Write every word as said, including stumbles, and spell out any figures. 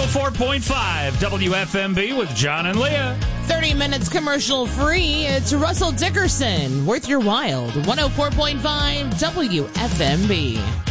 four point five W F M B with John and Leah. thirty minutes commercial free. It's Russell Dickerson, Worth Your While. one oh four point five W F M B.